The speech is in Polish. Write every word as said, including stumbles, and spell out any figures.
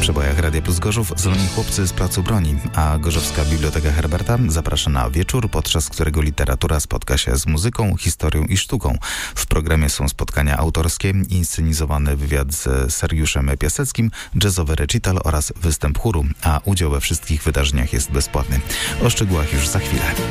przebojach Radia Plus Gorzów Zieloni Chłopcy z Placu Broni, a Gorzowska Biblioteka Herberta zaprasza na wieczór, podczas którego literatura spotka się z muzyką, historią i sztuką. W programie są spotkania autorskie, inscenizowany wywiad z Sergiuszem Piaseckim, jazzowy recital oraz występ chóru, a udział we wszystkich wydarzeniach jest bezpłatny. O szczegółach już za chwilę.